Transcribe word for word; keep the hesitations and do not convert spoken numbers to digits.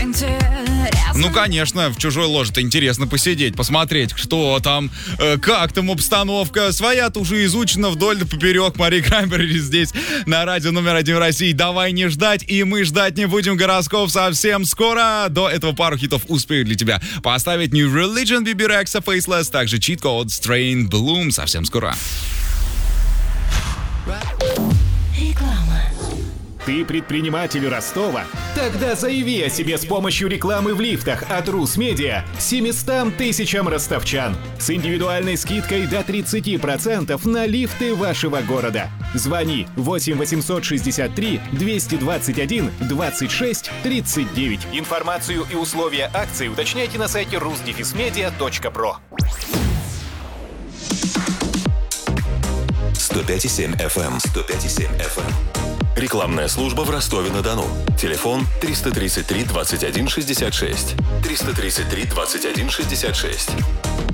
Ну, конечно, в чужой ложе-то интересно посидеть, посмотреть, что там, э, как там обстановка. Своя-то уже изучена вдоль да поперек. Мари Краймбрери здесь на радио номер один в России. Давай не ждать, и мы ждать не будем. Гороскоп совсем скоро. До этого пару хитов успею для тебя поставить. New Religion, би би Rexha, Faceless, также Cheat Code, Strain, Bloom. Совсем скоро. Ты предприниматель Ростова? Тогда заяви о себе с помощью рекламы в лифтах от Русмедиа семьстам тысячам ростовчан с индивидуальной скидкой до тридцать процентов на лифты вашего города. Звони восемь восемьсот шестьдесят три двести двадцать один двадцать шесть тридцать девять. Информацию и условия акции уточняйте на сайте рус дефис медиа точка про. сто пять и семь эф эм. сто пять и семь эф эм. Рекламная служба в Ростове-на-Дону. Телефон триста тридцать три двадцать один шестьдесят шесть. триста тридцать три двадцать один шестьдесят шесть.